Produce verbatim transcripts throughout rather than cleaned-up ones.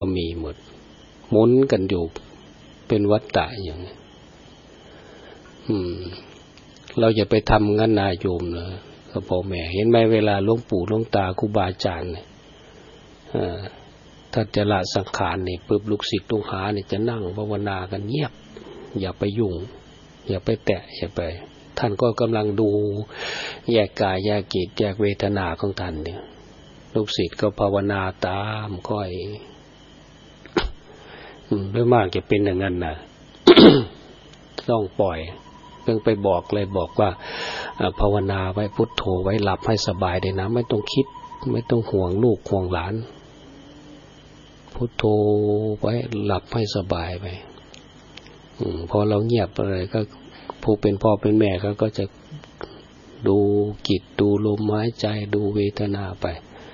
ก็มีหมดหมุนกันอยู่เป็นวัฏฏะอย่างนี้อืมเราอย่าไปทำงั้นนายโยมนะกับพ่อแม่เห็นไหมเวลาหลวงปู่หลวงตาครูบาอาจารย์เนี่ยถ้าจะละสังขารนี่ปึ๊บลูกศิษย์ลูกหาเนี่ยจะนั่งภาวนากันเงียบอย่าไปยุ่งอย่าไปแตะอย่าไปท่านก็กำลังดูแยกกายแยกจิตแยกเวทนาของท่านเนี่ยลูกศิษย์ก็ภาวนาตามค่อยโดยมากจะเป็นอย่างนั้นนะ ต้องปล่อยเพิ่งไปบอกเลยบอกว่าภาวนาไว้พุทโธไว้หลับให้สบายเลยนะไม่ต้องคิดไม่ต้องห่วงลูกห่วงหลานพุทโธไว้หลับให้สบายไปอพอเราเงียบอะไรก็ผู้เป็นพ่อเป็นแม่เขาก็จะดูจิตดูลมหายใจดูเวทนาไป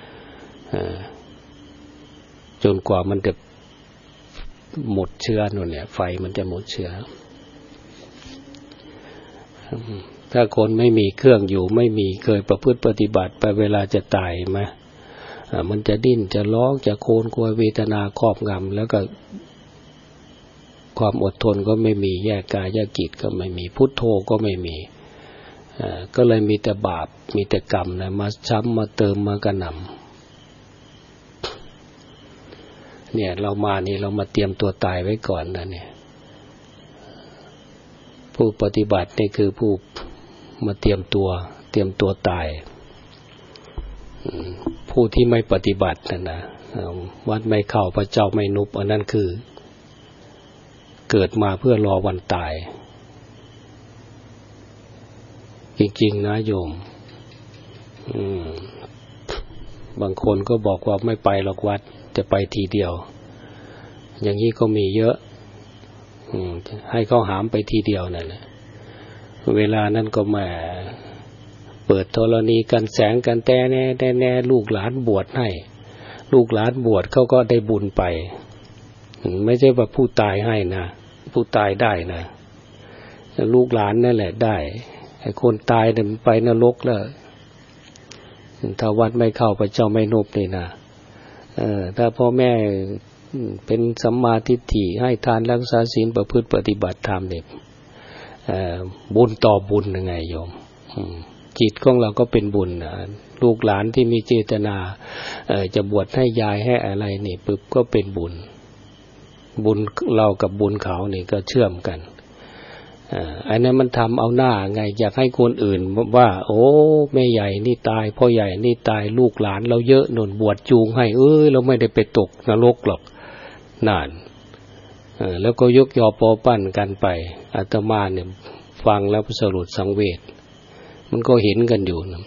จนกว่ามันจะหมดเชื้อนู่นเนี่ยไฟมันจะหมดเชื้อถ้าคนไม่มีเครื่องอยู่ไม่มีเคยประพฤติปฏิบัติไปเวลาจะตายไหมมันจะดิ้นจะร้องจะโคลนครวญเวทนาครอบงำแล้วก็ความอดทนก็ไม่มีแยกกายแยกจิตก็ไม่มีพุทโธก็ไม่มีก็เลยมีแต่บาปมีแต่กรรมนะมาช้ำมาเติมมากระหน่ำเนี่ยเรามานี่เรามาเตรียมตัวตายไว้ก่อนนะเนี่ยผู้ปฏิบัตินี่คือผู้มาเตรียมตัวเตรียมตัวตายผู้ที่ไม่ปฏิบัตินั่นนะวัดไม่เข้าพระเจ้าไม่นุบอันนั้นคือเกิดมาเพื่อรอวันตายจริงๆนะโยมบางคนก็บอกว่าไม่ไปหรอกวัดจะไปทีเดียวอย่างนี้ก็มีเยอะให้เขาหามไปทีเดียวนั่นแหละเวลานั้นก็แหมเปิดธรณีกันแสงกันแต่แน่แต่แน่ลูกหลานบวชให้ลูกหลานบวชเขาก็ได้บุญไปไม่ใช่ว่าผู้ตายให้นะผู้ตายได้นะลูกหลานนั่นแหละได้ไอ้คนตายเนี่ยไปนรกแล้วถ้าวัดไม่เข้าพระเจ้าไม่นบเลยนะเออถ้าพ่อแม่เป็นสัมมาทิฏฐิให้ทานรักษาศีลประพฤติปฏิบัติธรรมเนี่ยบุญต่อบุญยังไงโยมจิตของเราก็เป็นบุญนะลูกหลานที่มีเจตนาจะบวชให้ยายให้อะไรนี่ปึ๊บก็เป็นบุญบุญเรากับบุญเขานี่ก็เชื่อมกันอันนั้นมันทำเอาหน้าไงอยากให้คนอื่นว่าโอ้แม่ใหญ่นี่ตายพ่อใหญ่นี่ตายลูกหลานเราเยอะหนุนบวชจูงให้เอ้ยเราไม่ได้ไปตกนรกหรอกนานแล้วก็ยกยอปอปั้นกันไปอาตมาเนี่ยฟังแล้วสลดสังเวชมันก็เห็นกันอยู่นะ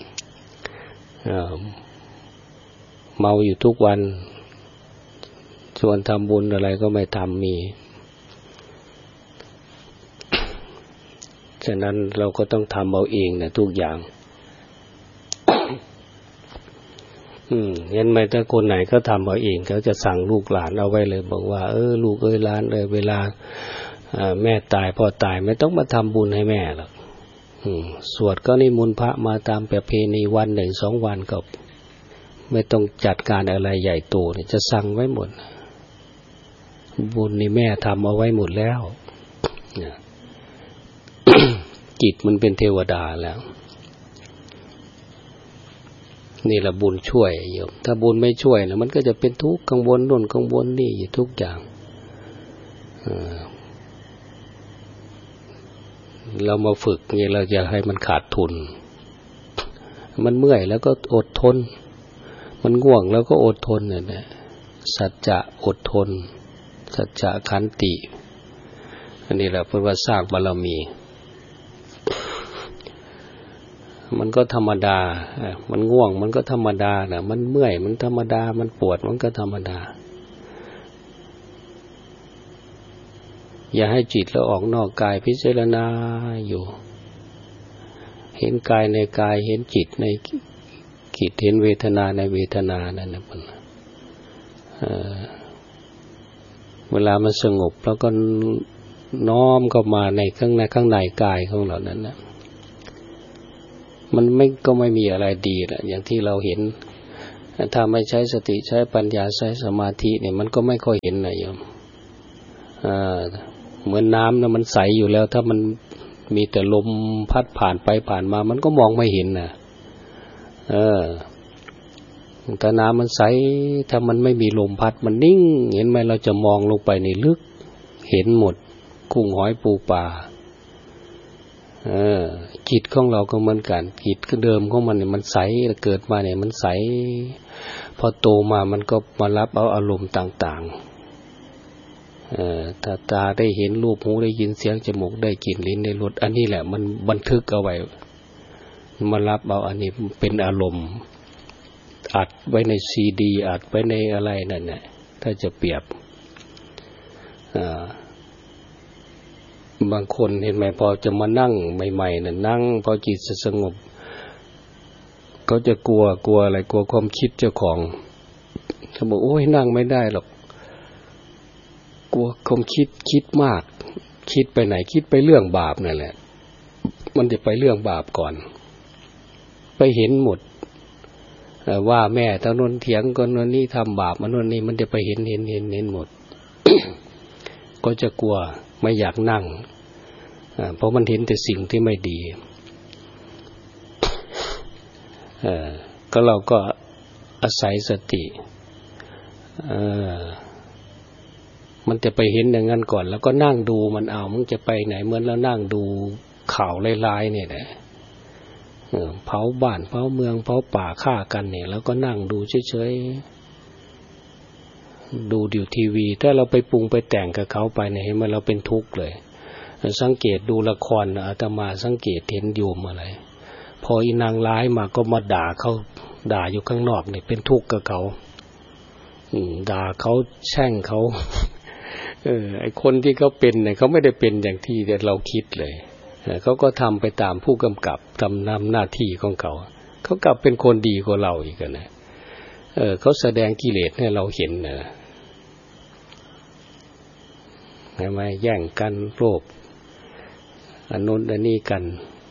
เมาอยู่ทุกวันชวนทำบุญอะไรก็ไม่ทำมีฉะนั้นเราก็ต้องทำเอาเองนะทุกอย่าง อืมเห็นไหมถ้าคนไหนเขาทำเอาเองเขาจะสั่งลูกหลานเอาไว้เลยบอกว่าเออลูกเอ้ยหลานเอ้ยเวลาแม่ตายพ่อตายไม่ต้องมาทำบุญให้แม่หรอกสวดก็นิมนต์พระมาตามประเพณีวันหนึ่งสองวันก็ไม่ต้องจัดการอะไรใหญ่โตเนี่ยจะสั่งไว้หมดบุญนี่แม่ทำเอาไว้หมดแล้วจิตมันเป็นเทวดาแล้วนี่แหละบุญช่วยโยมถ้าบุญไม่ช่วยนะมันก็จะเป็นทุกข์กังวลนู่นกังวลนี่อยู่ทุกอย่างเรามาฝึกนี่เราจะให้มันขาดทุนมันเมื่อยแล้วก็อดทนมันง่วงแล้วก็อดทนเนี่ยนะสัจจะอดทนสัจจะขันติอันนี้แหละเพื่อว่าสร้างบารมีมันก็ธรรมดามันง่วงมันก็ธรรมดานะมันเมื่อยมันธรรมดามันปวดมันก็ธรรมดาอย่าให้จิตเราออกนอกกายพิจารณาอยู่เห็นกายในกายเห็นจิตในจิตเห็นเวทนาในเวทนานั่นนะมันเวลามันสงบแล้วก็น้อมเข้ามาในข้างในข้างในกายของเรานั้นนะมันไม่ก็ไม่มีอะไรดีแหละอย่างที่เราเห็นถ้าไม่ใช้สติใช้ปัญญาใช้สมาธิเนี่ยมันก็ไม่ค่อยเห็นนะโยมอ่าเหมือนน้ำนะมันใสอยู่แล้วถ้ามันมีแต่ลมพัดผ่านไปผ่านมามันก็มองไม่เห็นนะเออถ้าน้ำมันใสถ้ามันไม่มีลมพัดมันนิ่งเห็นไหมเราจะมองลงไปในลึกเห็นหมดกุ้งหอยปูปลาเออจิตของเราก็เหมือนกันจิตเดิมของมันเนี่ยมันใสเกิดมาเนี่ยมันใสพอโตมามันก็มารับเอาอารมณ์ต่างๆเอ่อตาตาได้เห็นรูปหูได้ยินเสียงจมูกได้กลิ่นลิ้นได้รสอันนี้แหละมันบันทึกเอาไว้มารับเอาอันนี้เป็นอารมณ์อัดไว้ในซีดีอัดไว้ในอะไรนั่นแหละถ้าจะเปรียบอ่า บางคนเห็นไหมพอจะมานั่งใหม่ๆน่ะนั่งพอจิตสงบก็จะกลัวกลัวอะไรกลัวความคิดเจ้าของเขาบอกโอ้ยนั่งไม่ได้หรอกกลัวความคิดคิดมากคิดไปไหนคิดไปเรื่องบาปนั่นแหละมันจะไปเรื่องบาปก่อนไปเห็นหมดว่าแม่ตอนนั้นเถียงกันวันนี้ทำบาปมันวันนี้มันจะไปเห็นเห็นเห็นเห็นหมด ก็จะกลัวไม่อยากนั่งเพราะมันเห็นแต่สิ่งที่ไม่ดีก็เราก็อาศัยสติมันจะไปเห็นอย่างนั้นก่อนแล้วก็นั่งดูมันเอามันจะไปไหนเหมือนแล้วนั่งดูข่าวลายๆเนี่ยแหละเผาบ้านเผาเมืองเผาป่าฆ่ากันเนี่ยแล้วก็นั่งดูเฉยๆดูดิวทีวีถ้าเราไปปรุงไปแต่งกับเขาไปเนี่ยเห็นไหมเราเป็นทุกข์เลยสังเกตดูละครอาตมาสังเกตเห็นโยมอะไรพออีนางร้ายมาก็มาด่าเขาด่าอยู่ข้างนอกเนี่ยเป็นทุกข์กับเขาด่าเขาแช่งเขาเออไอคนที่เขาเป็นเนี่ยเขาไม่ได้เป็นอย่างที่เราคิดเลยเขาก็ทำไปตามผู้กำกับทำนำหน้าที่ของเขาเขากลับเป็นคนดีกว่าเราอีกนะเออเขาแสดงกิเลสให้เราเห็นนะใช่ไหมแย่งกันโลภอันนู้นอันนี้กัน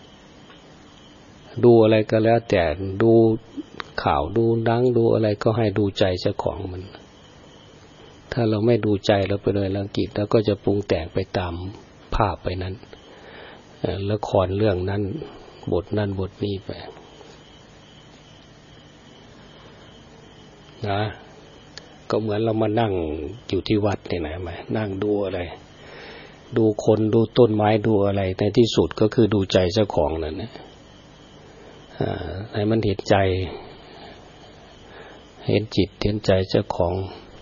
ดูอะไรก็แล้วแต่ดูข่าวดูหนังดูอะไรก็ให้ดูใจเจ้าของมันถ้าเราไม่ดูใจเราไปเลยลังกิจแล้วก็จะปรุงแต่งไปตามภาพไปนั้นละครเรื่องนั้นบทนั้นบทนี้ไปนะก็เหมือนเรามานั่งอยู่ที่วัดเนี่ยนะมานั่งดูอะไรดูคนดูต้นไม้ดูอะไรในที่สุดก็คือดูใจเจ้าของนั่นนะให้มันเห็นใจเห็นจิตเห็นใจเจ้าของ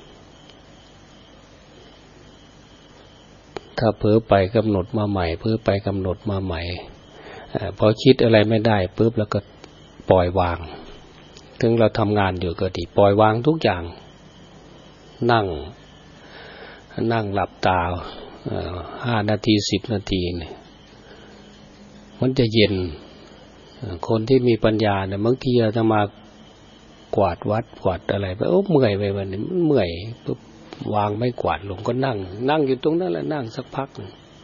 ถ้าเผลอไปกำหนดมาใหม่เผลอไปกำหนดมาใหม่พอคิดอะไรไม่ได้ปุ๊บแล้วก็ปล่อยวางถึงเราทำงานอยู่ก็ดีปล่อยวางทุกอย่างนั่งนั่งหลับตาห้านาทีสิบนาทีเนี่ยมันจะเย็นคนที่มีปัญญาเนี่ยบางทีอาตมากวาดวัดกวาดอะไรไปโอ้เมื่อยไปวันนี้มันเมื่อยปุ๊บวางไม่กวาดลงก็นั่งนั่งอยู่ตรงนั้นแหละนั่งสักพัก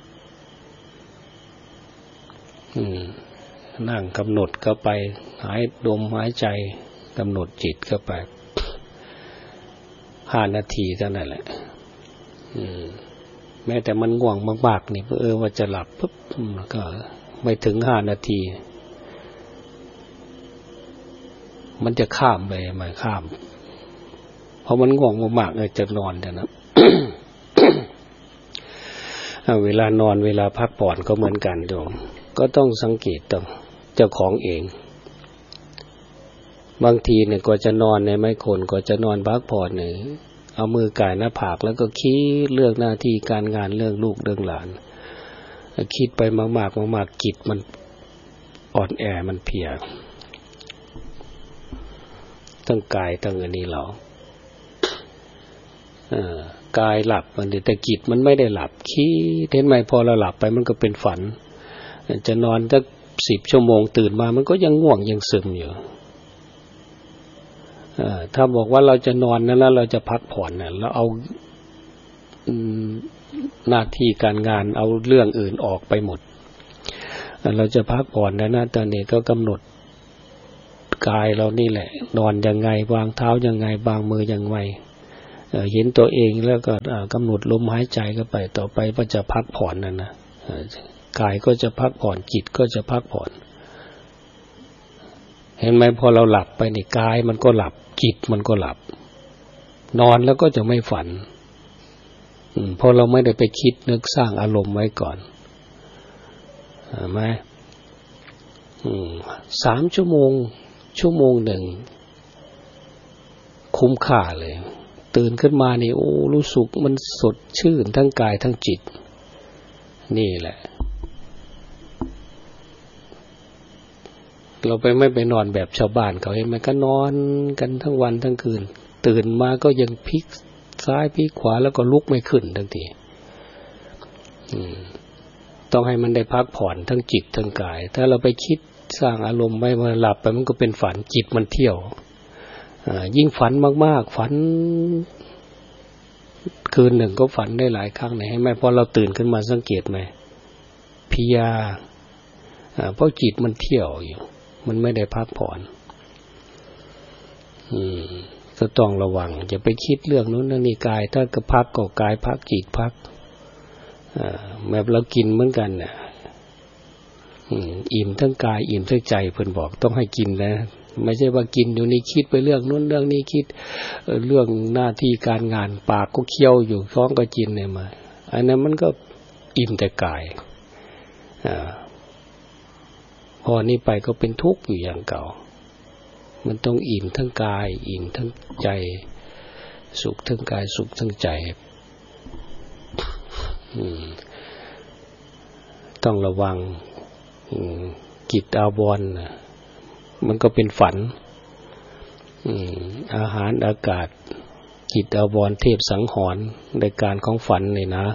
อืมนั่งกำหนดเข้าไปหายลมหายใจกำหนดจิตเข้าไปห้านาทีเท่านั้นแหละอืมแม้แต่มันง่วงมากๆนี่เออว่าจะหลับปุ๊บก็ไม่ถึงห้านาทีมันจะข้ามไปมันข้ามเพราะมันง่วงมากๆเลยจะนอนแต่นะ เวลานอนเวลาพักผ่อนก็เหมือนกันโยมก็ต้องสังเกตต้องเจ้าของเองบางทีเนี่ยก็จะนอนในไม้คนก็จะนอนพักผ่อนเนี่ยเอามือก่ายหน้าผากแล้วก็คิดเรื่องหน้าที่การงานเรื่องลูกเรื่องหลานคิดไปมากๆมากๆจิตมันอ่อนแอมันเพลียทั้งกายทั้งอันนี้เรากายหลับมันแต่จิตมันไม่ได้หลับคิดเห็นไหมพอเราหลับไปมันก็เป็นฝันจะนอนสักสิบชั่วโมงตื่นมามันก็ยังง่วงยังซึมอยู่ถ้าบอกว่าเราจะนอนนั้นแล้วเราจะพักผ่อนน่ะแล้วเอาหน้าที่การงานเอาเรื่องอื่นออกไปหมดเราจะพักผ่อนนะนะตอนนี้ก็กำหนดกายเรานี่แหละนอนยังไงวางเท้ายังไงวางมือยังไงเห็นตัวเองแล้วก็กำหนดลมหายใจก็ไปต่อไปก็จะพักผ่อนนั่นนะกายก็จะพักผ่อนจิตก็จะพักผ่อนเห็นไหมพอเราหลับไปนี่กายมันก็หลับจิตมันก็หลับนอนแล้วก็จะไม่ฝันเพราะเราไม่ได้ไปคิดนึกสร้างอารมณ์ไว้ก่อนเห็นไหมสามชั่วโมงชั่วโมงหนึ่งคุ้มค่าเลยตื่นขึ้นมานี่โอ้รู้สึกมันสดชื่นทั้งกายทั้งจิตนี่แหละเราไปไม่ไปนอนแบบชาวบ้านเขาเห็นมันก็นอนกันทั้งวันทั้งคืนตื่นมาก็ยังพลิกซ้ายพลิกขวาแล้วก็ลุกไม่ขึ้นทั้งทีต้องให้มันได้พักผ่อนทั้งจิตทั้งกายถ้าเราไปคิดสร้างอารมณ์ไว้มาหลับไปมันก็เป็นฝันจิตมันเที่ยวยิ่งฝันมากๆฝันคืนหนึ่งก็ฝันได้หลายครั้งไหนให้ไหมพอเราตื่นขึ้นมาสังเกตไหมพิยาเพราะจิตมันเที่ยวอยู่มันไม่ได้พักผ่อนอืมก็ต้องระวังอย่าไปคิดเรื่องนู้นเรื่องนี้กายถ้าก็พักก็กายพักจิตพักแบบเรากินเหมือนกันน่ะอิ่มทั้งกายอิ่มทั้งใจเพิ่นบอกต้องให้กินนะไม่ใช่ว่ากินอยู่นี่คิดไปเรื่องนู้นเรื่องนี้คิดเรื่องหน้าที่การงานปากก็เคี้ยวอยู่ท้องก็กินเนี่ยมาอันนั้นมันก็อิ่มแต่กายอ่าพอนี้ไปก็เป็นทุกข์อยู่อย่างเก่ามันต้องอิ่มทั้งกายอิ่มทั้งใจสุขทั้งกายสุขทั้งใจต้องระวังจิตอาวรณ์มันก็เป็นฝันอาหารอากาศจิตอาวรณ์เทพสังหรณ์ในการของฝันนี่นะ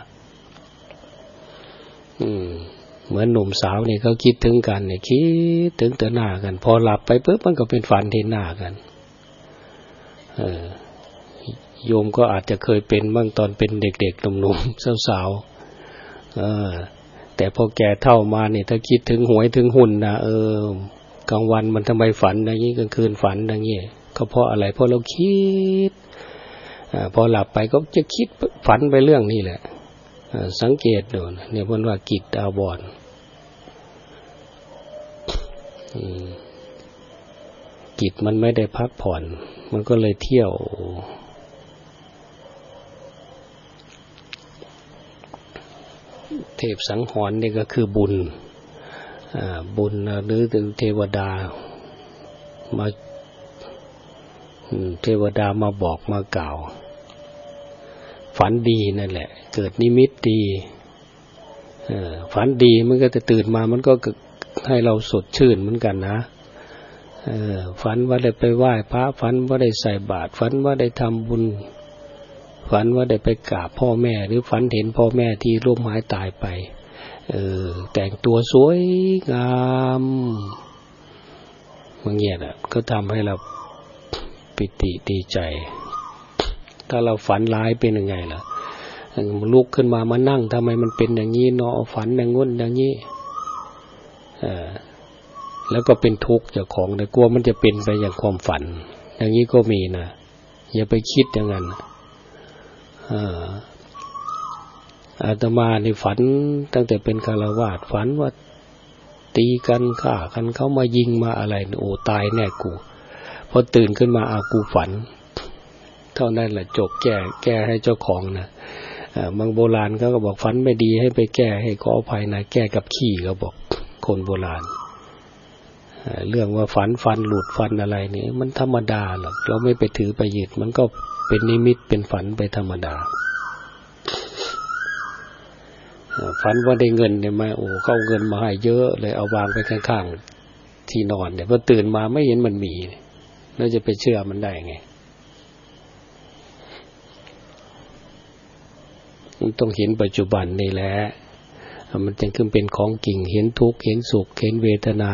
เหมือนหนุ่มสาวนี่เขาคิดถึงกันเนี่ยคิดถึงแต่หน้ากันพอหลับไปปุ๊บมันก็เป็นฝันเห็นหน้ากันเออโยมก็อาจจะเคยเป็นบ้างตอนเป็นเด็กๆหนุ่มๆสาวๆเออแต่พอแก่เฒ่ามาเนี่ยถ้าคิดถึงหวยถึงหุ้นนะเออกลางวันมันทำไมฝันอย่างนี้กลางคืนฝันอย่างนี้ก็เพราะอะไรเพราะเราคิดอ่าพอหลับไปก็จะคิดฝันไปเรื่องนี้แหละสังเกตดูเนี่ยเพิ่นว่าจิตอาวรณ์จิตมันไม่ได้พักผ่อนมันก็เลยเที่ยวเทพสังหรณ์นี่ก็คือบุญบุญหรือถึงเทวดามาเทวดามาบอกมากล่าวฝันดีนั่นแหละเกิดนิมิตดีฝันดีมันก็จะตื่นมามันก็ให้เราสดชื่นเหมือนกันนะฝันว่าได้ไปไหว้พระฝันว่าได้ใส่บาตรฝันว่าได้ทำบุญฝันว่าได้ไปกราบพ่อแม่หรือฝันเห็นพ่อแม่ที่ร่มหายตายไปเออแต่งตัวสวยงามอย่างเงี้ยน่ะก็ทำให้เราปิติดีใจถ้าเราฝันร้ายเป็นยังไงล่ะลุกขึ้นมามานั่งทำไมมันเป็นอย่างนี้เนาะฝันอย่างงุ่นอย่างนี้อ่าแล้วก็เป็นทุกข์เจ้าของแต่กลัวมันจะเป็นไปอย่างความฝันอย่างนี้ก็มีนะอย่าไปคิดอย่างนั้นอ่าอาตมาในฝันตั้งแต่เป็นฆราวาสฝันว่าตีกันฆ่ากันเขามายิงมาอะไรโอ้ตายแน่กูพอตื่นขึ้นมาอากูฝันเท่านั้นแหละจบแก้แก้ให้เจ้าของนะบางโบราณเขาก็บอกฝันไม่ดีให้ไปแก้ให้ขออภัยนะแก้กับขี้เขาบอกคนโบราณเรื่องว่าฝันฟันหลุดฟันอะไรนี่มันธรรมดาหรอกเราไม่ไปถือไปยึดมันก็เป็นนิมิตเป็นฝันไปธรรมดาฝันว่าได้เงินเนี่ยมาโอ้เขาเอาเงินมาให้เยอะเลยเอาวางไปข้างๆที่นอนเนี่ยพอตื่นมาไม่เห็นมันมีแล้วจะไปเชื่อมันได้ไงมันต้องเห็นปัจจุบันนี่แหละมันจึงขึ้นเป็นของจริงเห็นทุกข์เห็นสุขเห็นเวทนา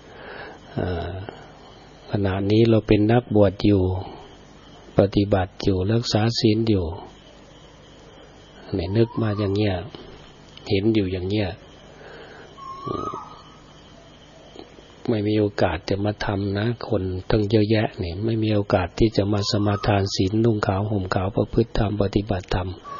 ขณะนี้เราเป็นนักบวชอยู่ปฏิบัติอยู่รักษาศีลอยู่เนี่ยนึกมาอย่างเงี้ยเห็นอยู่อย่างเงี้ยไม่มีโอกาสจะมาทำนะคนทั้งเยอะแยะเนี่ยไม่มีโอกาสที่จะมาสมาทานศีลนุ่งขาวห่มขาวประพฤติธรรมปฏิบัติธรรม